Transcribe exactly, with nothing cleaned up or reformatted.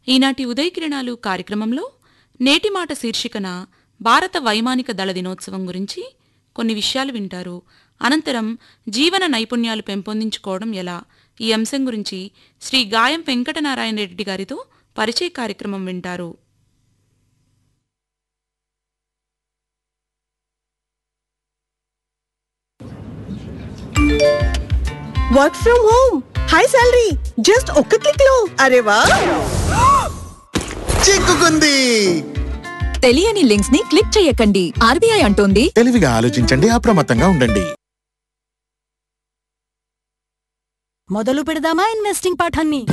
ఈనాటి ఉదయకిరణాలు కార్యక్రమంలో నేటి మాట శీర్షికన భారత వైమానిక దళ దినోత్సవం గురించి కొన్ని విషయాలు వింటారు. అనంతరం జీవన నైపుణ్యాలు పెంపొందించుకోవడం ఎలా, ఈ అంశం గురించి శ్రీ గాయం వెంకటనారాయణ రెడ్డి గారితో పరిచయ కార్యక్రమం వింటారు. Work from home, high salary, just ఒక్క క్లిక్ లో. అరే వా, చిక్కుకుంది. తెలియని లింక్స్ ని క్లిక్ చేయకండి. ఆర్బీఐ అంటోంది తెలివిగా ఆలోచించండి, అప్రమత్తంగా ఉండండి. మొదలు పెడదామా ఇన్వెస్టింగ్ పాఠాన్ని?